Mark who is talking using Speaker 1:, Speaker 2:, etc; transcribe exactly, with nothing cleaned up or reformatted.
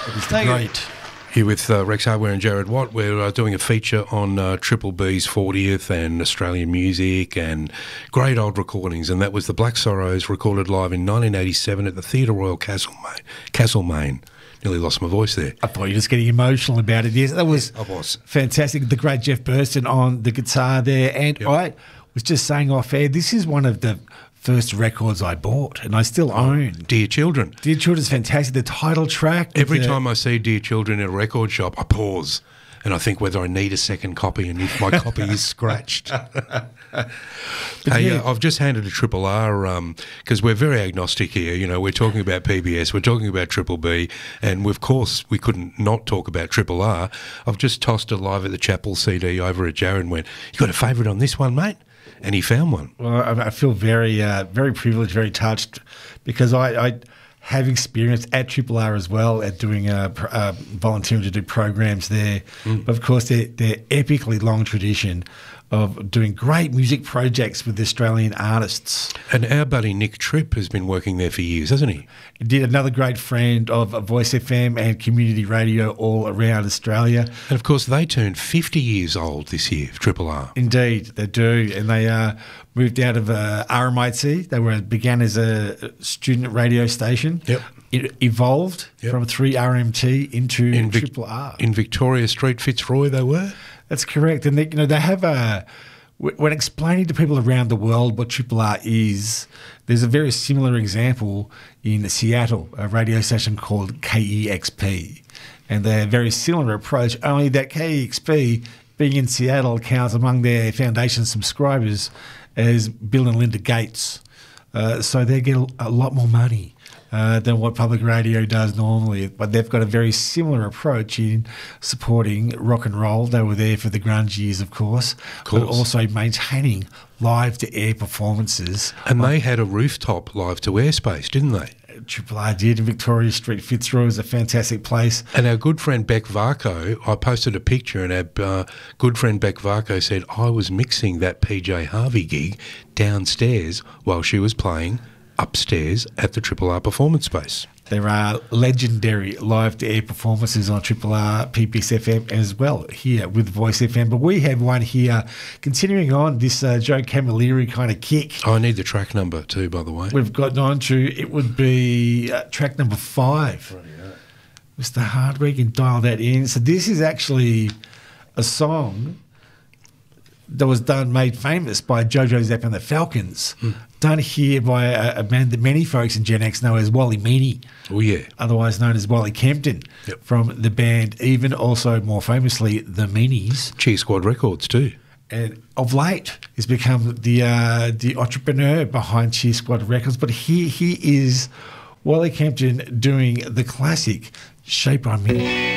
Speaker 1: It was the great.
Speaker 2: Here with uh, Rex Hardware and Jared Watt, we're uh, doing a feature on uh, Triple B's fortieth and Australian music and great old recordings, and that was the Black Sorrows recorded live in nineteen eighty-seven at the Theatre Royal Castlemaine. Castlemaine. Nearly lost my voice there.
Speaker 1: I thought you were just getting emotional about it. Yes, that was,
Speaker 2: I was.
Speaker 1: fantastic. The great Jeff Burston on the guitar there, and yep. I was just saying off air, this is one of the first records I bought, and I still own.
Speaker 2: Dear Children.
Speaker 1: Dear Children's fantastic. The title track.
Speaker 2: Every
Speaker 1: the,
Speaker 2: time I see Dear Children in a record shop, I pause and I think whether I need a second copy and if my copy is scratched. Hey,
Speaker 1: yeah.
Speaker 2: uh, I've just handed a Triple R because um, we're very agnostic here. You know, we're talking about P B S, we're talking about Triple B, and of course we couldn't not talk about Triple R. I've just tossed a Live at the Chapel C D over at Jared and went, "You got a favourite on this one, mate?" And he found one.
Speaker 1: Well, I, I feel very, uh, very privileged, very touched, because I, I have experience at Triple R as well at doing uh, uh, volunteering to do programs there. Mm. But of course, their their epically long tradition of doing great music projects with Australian artists.
Speaker 2: And our buddy Nick Tripp has been working there for years, hasn't he?
Speaker 1: He did, another great friend of Voice F M and community radio all around Australia.
Speaker 2: And of course, they turned fifty years old this year, Triple R.
Speaker 1: Indeed, they do. And they uh, moved out of uh, R M I T. They were began as a student radio station.
Speaker 2: Yep.
Speaker 1: It evolved yep. from three R M T into in Triple R.
Speaker 2: In Victoria Street, Fitzroy, they were?
Speaker 1: That's correct. And they, you know, they have a, when explaining to people around the world what Triple R is, there's a very similar example in Seattle, a radio station called K E X P. And they have a very similar approach, only that K E X P, being in Seattle, counts among their foundation subscribers as Bill and Linda Gates. Uh, so they get a, a lot more money Uh, than what public radio does normally. But they've got a very similar approach in supporting rock and roll. They were there for the grunge years, of course,
Speaker 2: of course.
Speaker 1: but also maintaining live-to-air performances.
Speaker 2: And they had a rooftop live-to-air space, didn't they?
Speaker 1: Triple R did in Victoria Street. Fitzroy is a fantastic place.
Speaker 2: And our good friend Beck Varco, I posted a picture and our uh, good friend Beck Varco said, I was mixing that P J Harvey gig downstairs while she was playing upstairs at the Triple R performance space.
Speaker 1: There are legendary live-to-air performances on Triple R, P B S F M as well here with Voice F M. But we have one here, continuing on this uh, Joe Camilleri kind of kick.
Speaker 2: Oh, I need the track number too, by the way.
Speaker 1: We've gotten on to, it would be uh, track number five. Right, yeah. Mister Hardware, you can dial that in. So this is actually a song that was done, made famous by JoJo Zapp and the Falcons, mm. done here by a, a man that many folks in Gen X know as Wally Meany.
Speaker 2: Oh, yeah.
Speaker 1: Otherwise known as Wally Kempton, yep. from the band, even also more famously, the Meanies.
Speaker 2: Cheer Squad Records too.
Speaker 1: And of late, he's become the uh, the entrepreneur behind Cheer Squad Records. But here he is, Wally Kempton, doing the classic Shape on Me.